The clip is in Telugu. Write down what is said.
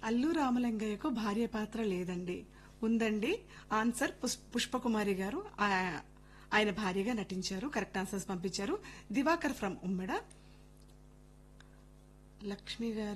అల్లు రామలింగయ్యకు భార్య పాత్ర లేదండి. ఉందండి. ఆన్సర్ పుష్పకుమారి గారు ఆయన భార్యగా నటించారు. కరెక్ట్ ఆన్సర్స్ పంపించారు. దివాకర్ ఫ్రమ్ ఉమ్మడ. లక్ష్మి గారు